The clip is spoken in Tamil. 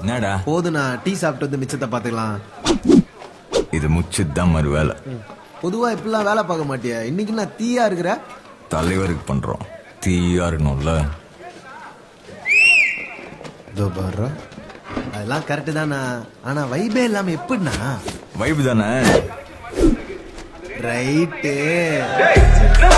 என்னடா போதுண்ணா, டீ சாப்பிட்டு வந்து மிச்சத்தை பாத்துக்கலாம். இது முச்சுதான் மறு வேலை. பொதுவா இப்படிலாம் வேலை பார்க்க மாட்டியா? இன்னைக்கு நான் தீயா இருக்கிற. தலைவருக்கு பண்றோம், தீயா இருக்கணும்ல. அதெல்லாம் கரெக்டு தானா, ஆனா வைபே இல்லாம எப்படின்னா? வைப் தானே. ரைட்டு.